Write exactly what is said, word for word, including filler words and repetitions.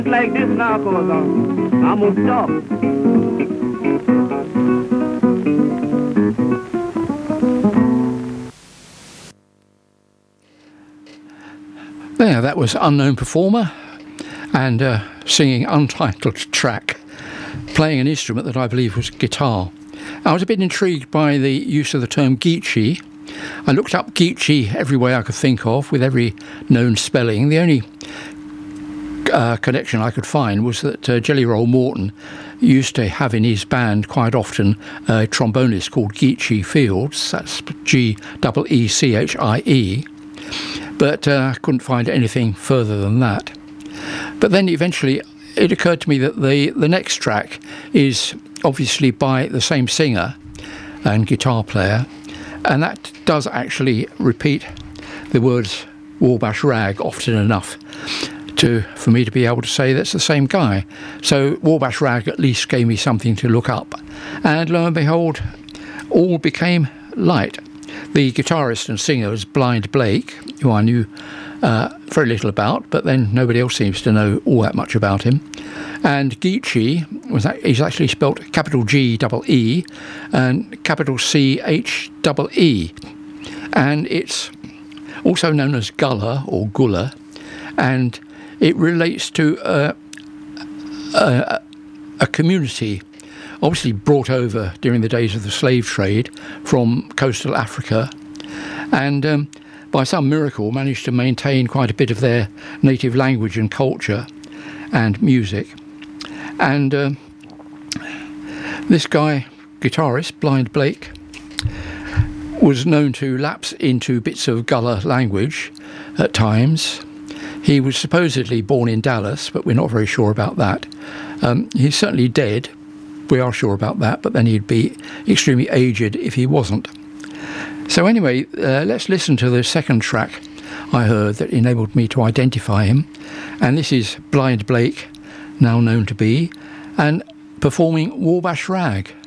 Like this now, cause I'm, I'm gonna stop. There, that was Unknown Performer and uh, singing Untitled Track, playing an instrument that I believe was guitar. I was a bit intrigued by the use of the term Geechee. I looked up Geechee every way I could think of, with every known spelling. The only uh, connection I could find was that uh, Jelly Roll Morton used to have in his band quite often a trombonist called Geechee Fields. That's G E E C H I E. But I uh, couldn't find anything further than that. But then eventually it occurred to me that the, the next track is obviously by the same singer and guitar player, and that does actually repeat the words Wabash Rag often enough to for me to be able to say that's the same guy. So Wabash Rag at least gave me something to look up, and lo and behold, all became light. The guitarist and singer was Blind Blake, who I knew uh, very little about, but then nobody else seems to know all that much about him. And Geechee was that, he's actually spelt capital G double E and capital C H double E, and it's also known as Gullah or Gullah, and it relates to a, a, a community obviously brought over during the days of the slave trade from coastal Africa, and um, by some miracle managed to maintain quite a bit of their native language and culture and music. And uh, this guy, guitarist, Blind Blake, was known to lapse into bits of Gullah language at times. He was supposedly born in Dallas, but we're not very sure about that. Um, he's certainly dead. We are sure about that, but then he'd be extremely aged if he wasn't. So anyway, uh, let's listen to the second track I heard that enabled me to identify him, and this is Blind Blake, now known to be, and performing Wabash Rag.